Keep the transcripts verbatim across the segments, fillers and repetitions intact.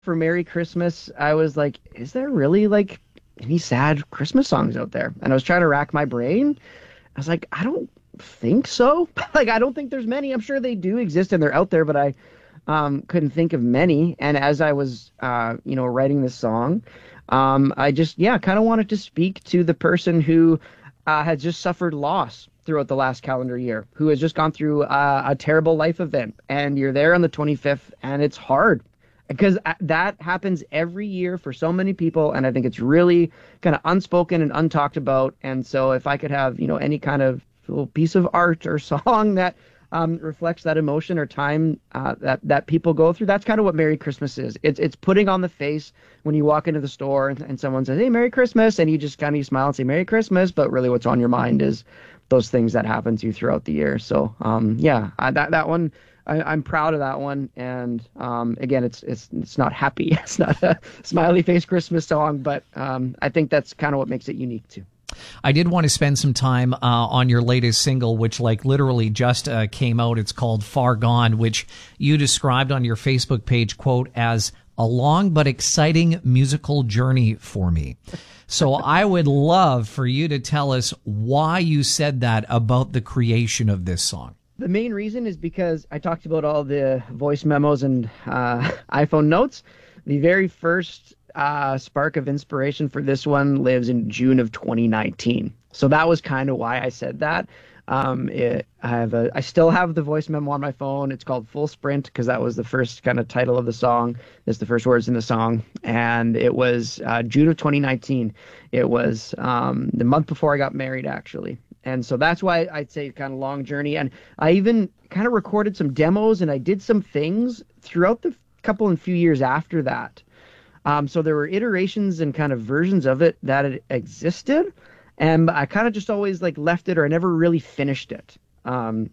for Merry Christmas, I was like, is there really like any sad Christmas songs out there? And I was trying to rack my brain. I was like, I don't think so. Like, I don't think there's many. I'm sure they do exist and they're out there, but I um, couldn't think of many. And as I was, uh, you know, writing this song, um, I just, yeah, kind of wanted to speak to the person who uh, had just suffered loss throughout the last calendar year, who has just gone through uh, a terrible life event. And you're there on the twenty-fifth, and it's hard because that happens every year for so many people. And I think it's really kind of unspoken and untalked about. And so if I could have, you know, any kind of little piece of art or song that um, reflects that emotion or time uh, that, that people go through, that's kind of what Merry Christmas is. It's it's putting on the face when you walk into the store and, and someone says, hey, Merry Christmas. And you just kind of smile and say Merry Christmas. But really what's on your mind is those things that happen to you throughout the year. So um, yeah, I, that, that one, I, I'm proud of that one. And um, again, it's it's it's not happy. It's not a smiley face Christmas song, but um, I think that's kind of what makes it unique too. I did want to spend some time uh, on your latest single, which like literally just uh, came out. It's called Far Gone, which you described on your Facebook page, quote, as a long but exciting musical journey for me. So I would love for you to tell us why you said that about the creation of this song. The main reason is because I talked about all the voice memos and uh, iPhone notes. The very first uh, spark of inspiration for this one lives in June of twenty nineteen. So that was kind of why I said that. Um, it, I have a, I still have the voice memo on my phone. It's called Full Sprint because that was the first kind of title of the song. That's the first words in the song. And it was uh, June of twenty nineteen. It was um, the month before I got married, actually. And so that's why I'd say kind of long journey. And I even kind of recorded some demos and I did some things throughout the couple and few years after that. Um, so there were iterations and kind of versions of it that it existed. And I kind of just always like left it or I never really finished it. Um,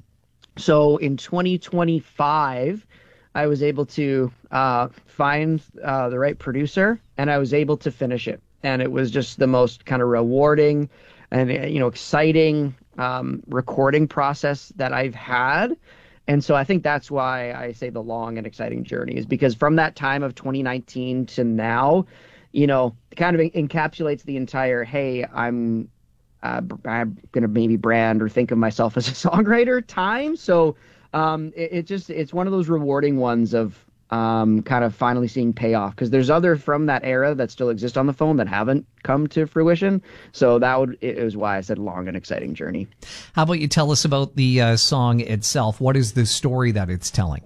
so in twenty twenty-five, I was able to uh, find uh, the right producer and I was able to finish it. And it was just the most kind of rewarding and, you know, exciting um, recording process that I've had. And so I think that's why I say the long and exciting journey is because from that time of twenty nineteen to now, you know, kind of encapsulates the entire, hey, I'm uh, I'm going to maybe brand or think of myself as a songwriter time. So um, it, it just it's one of those rewarding ones of um, kind of finally seeing payoff because there's other from that era that still exist on the phone that haven't come to fruition. So that would it was why I said long and exciting journey. How about you tell us about the uh, song itself? What is the story that it's telling?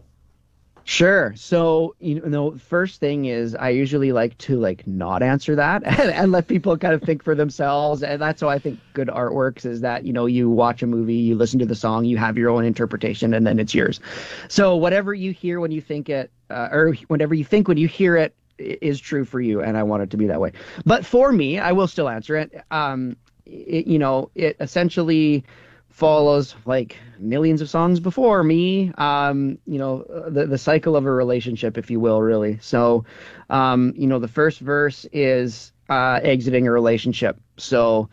Sure. So, you know, first thing is I usually like to like not answer that and, and let people kind of think for themselves. And that's how I think good art works is that, you know, you watch a movie, you listen to the song, you have your own interpretation and then it's yours. So whatever you hear when you think it uh, or whatever you think when you hear it is true for you. And I want it to be that way. But for me, I will still answer it. Um, it you know, it essentially follows like millions of songs before me, um, you know, the, the cycle of a relationship, if you will, really. So, um, you know, the first verse is uh, exiting a relationship. So,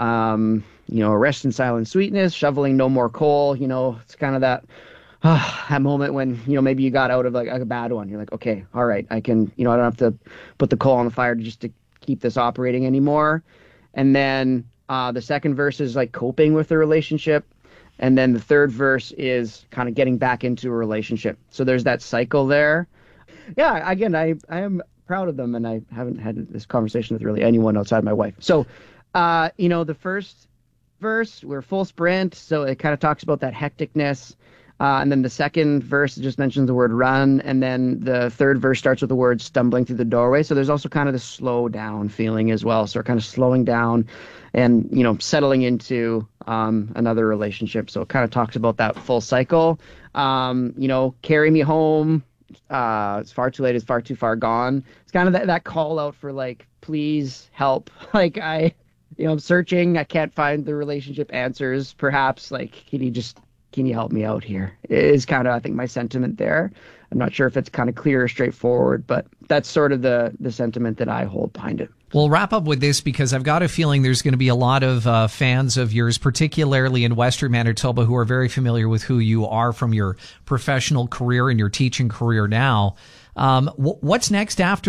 um, you know, rest in silent sweetness, shoveling no more coal, you know, it's kind of that, uh, that moment when, you know, maybe you got out of like a bad one. You're like, okay, all right, I can, you know, I don't have to put the coal on the fire just to keep this operating anymore. And then Uh, the second verse is like coping with the relationship. And then the third verse is kind of getting back into a relationship. So there's that cycle there. Yeah, again, I, I am proud of them. And I haven't had this conversation with really anyone outside my wife. So, uh, you know, the first verse, we're full sprint. So it kind of talks about that hecticness. Uh, and then the second verse just mentions the word run. And then the third verse starts with the word stumbling through the doorway. So there's also kind of the slow down feeling as well. So we're kind of slowing down and, you know, settling into um, another relationship. So it kind of talks about that full cycle. Um, you know, carry me home. Uh, it's far too late. It's far too far gone. It's kind of that, that call out for like, please help. Like I, you know, I'm searching. I can't find the relationship answers. Perhaps like, can you just Can you help me out here? Is kind of, I think, my sentiment there. I'm not sure if it's kind of clear or straightforward, but that's sort of the the sentiment that I hold behind it. We'll wrap up with this because I've got a feeling there's going to be a lot of uh, fans of yours, particularly in Western Manitoba, who are very familiar with who you are from your professional career and your teaching career now. Um, w- what's next after